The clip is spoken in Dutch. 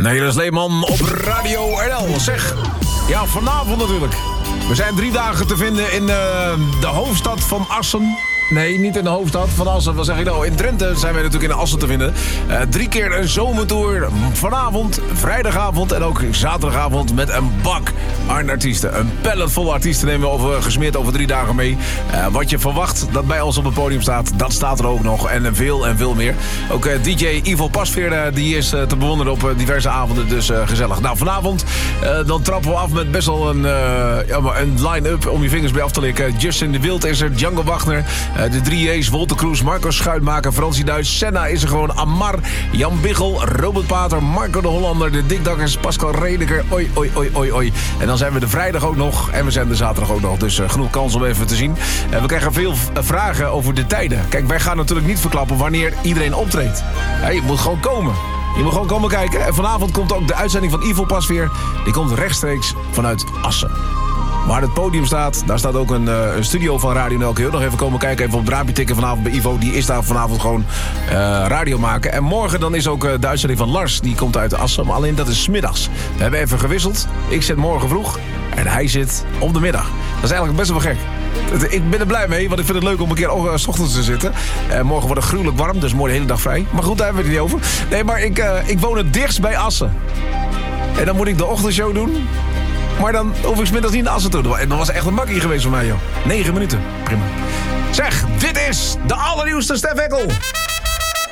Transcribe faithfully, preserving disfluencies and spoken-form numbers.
Nelis Leeman op Radio R L. Zeg, ja, vanavond natuurlijk. We zijn drie dagen te vinden in uh, de hoofdstad van Assen. Nee, niet in de hoofdstad van Assen. Wat zeg ik nou? In Drenthe zijn wij natuurlijk in Assen te vinden. Uh, drie keer een zomertour. Vanavond, vrijdagavond en ook zaterdagavond met een bak aan artiesten. Een pallet vol artiesten nemen we over, gesmeerd over drie dagen mee. Uh, wat je verwacht dat bij ons op het podium staat, dat staat er ook nog. En veel en veel meer. Ook uh, D J Ivo Pasveer, uh, die is uh, te bewonderen op uh, diverse avonden. Dus uh, gezellig. Nou, vanavond uh, dan trappen we af met best wel een, uh, ja, maar een line-up om je vingers bij af te likken. Justin de Wild is er, Django Wagner, uh, de drie J's, Wolter Kroes, Marco Schuitmaker, Fransie Duis, Senna is er gewoon, Amar, Jan Biggel, Robert Pater, Marco de Hollander, de Dikdakkers, Pascal Redeker, oi, oi, oi, oi, oi. En dan zijn we de vrijdag ook nog en we zijn de zaterdag ook nog. Dus uh, genoeg kans om even te zien. En we krijgen veel v- vragen over de tijden. Kijk, wij gaan natuurlijk niet verklappen wanneer iedereen optreedt. Ja, je moet gewoon komen. Je moet gewoon komen kijken. En vanavond komt ook de uitzending van Ivo Pasveer. Die komt rechtstreeks vanuit Assen. Waar het podium staat, daar staat ook een, uh, een studio van Radio N L. Kun je ook nog even komen kijken, even op het raampje tikken vanavond bij Ivo. Die is daar vanavond gewoon uh, radio maken. En morgen dan is ook uh, de uitzending van Lars, die komt uit Assen. Maar alleen dat is 's middags. We hebben even gewisseld. Ik zit morgen vroeg en hij zit op de middag. Dat is eigenlijk best wel gek. Ik ben er blij mee, want ik vind het leuk om een keer uh, 's ochtends te zitten. Uh, morgen wordt het gruwelijk warm, dus morgen de hele dag vrij. Maar goed, daar hebben we het niet over. Nee, maar ik, uh, ik woon het dichtst bij Assen. En dan moet ik de ochtendshow doen. Maar dan hoef ik 's middags niet naar Assen toe. En dat was echt een makkie geweest voor mij, joh. Negen minuten. Prima. Zeg, dit is de allernieuwste Stef Eckel.